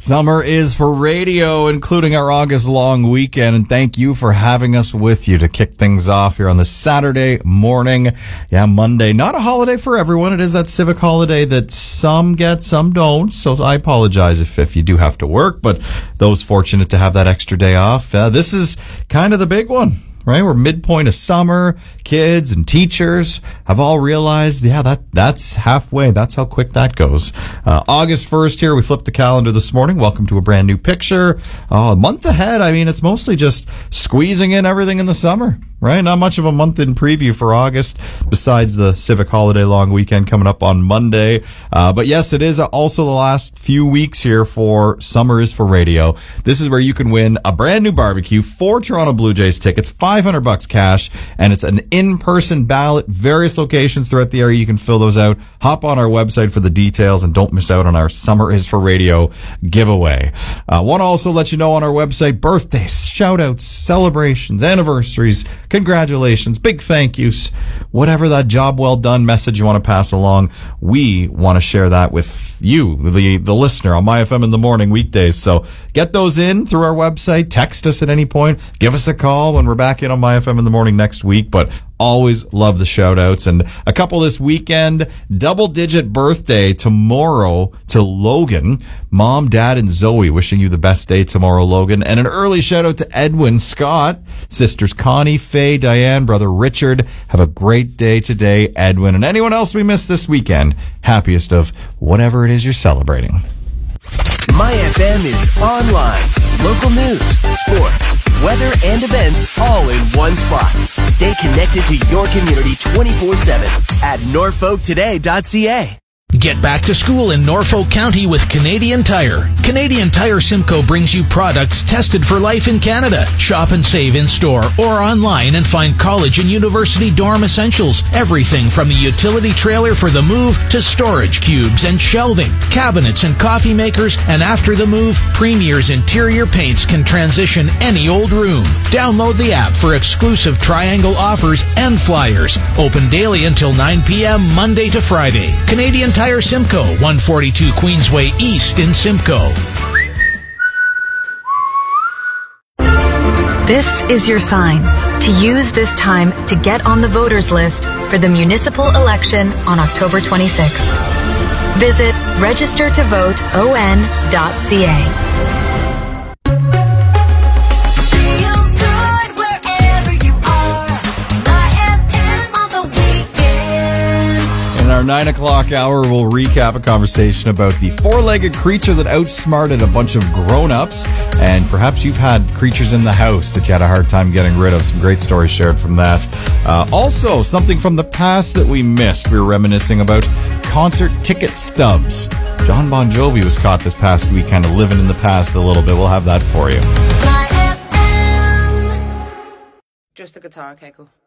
Summer is for radio, including our August long weekend, and thank you for having us with you to kick things off here on this Saturday morning. Yeah, Monday, not a holiday for everyone. It is that civic holiday that some get, some don't, so I apologize if you do have to work, but those fortunate to have that extra day off, this is kind of the big one. Right? We're midpoint of summer. Kids and teachers have all realized, that's halfway. That's how quick that goes. August 1st here. We flipped the calendar this morning. Welcome to a brand new picture. A month ahead. I mean, it's mostly just squeezing in everything in the summer. Right? Not much of a month in preview for August, besides the civic holiday long weekend coming up on Monday. But yes, it is also the last few weeks here for Summer is for Radio. This is where you can win a brand new barbecue, 4 Toronto Blue Jays tickets, $500 cash, and it's an in-person ballot, various locations throughout the area. You can fill those out. Hop on our website for the details, and don't miss out on our Summer is for Radio giveaway. Want to also let you know on our website, birthdays, shout-outs, celebrations, anniversaries, congratulations, big thank yous, whatever that job well done message you want to pass along, we want to share that with you, the listener, on MyFM in the morning weekdays. So get those in through our website, text us at any point, give us a call when we're back in on MyFM in the morning next week, but always love the shout outs. And a couple this weekend, double-digit birthday tomorrow to Logan. Mom, Dad, and Zoe wishing you the best day tomorrow, Logan. And an early shout out to Edwin, Scott, sisters Connie, Faye, Diane, brother Richard. Have a great day today, Edwin. And anyone else we missed this weekend, happiest of whatever it is you're celebrating. MyFM is online. Local news, sports, weather, and events all in one spot. Stay connected to your community 24/7 at norfolktoday.ca. Get back to school in Norfolk County with Canadian Tire. Canadian Tire Simcoe brings you products tested for life in Canada. Shop and save in store or online and find college and university dorm essentials. Everything from the utility trailer for the move to storage cubes and shelving, cabinets and coffee makers, and after the move, Premier's interior paints can transition any old room. Download the app for exclusive triangle offers and flyers. Open daily until 9 p.m. Monday to Friday. Canadian Tire Simcoe, 142 Queensway East in Simcoe. This is your sign to use this time to get on the voters list for the municipal election on October 26th. Visit registertovoteon.ca. Our 9 o'clock hour, we'll recap a conversation about the four-legged creature that outsmarted a bunch of grown-ups, and perhaps you've had creatures in the house that you had a hard time getting rid of. Some great stories shared from that. Also, something from the past that we missed. We were reminiscing about concert ticket stubs. John Bon Jovi was caught this past week kind of living in the past a little bit. We'll have that for you. Just the guitar, okay, cool.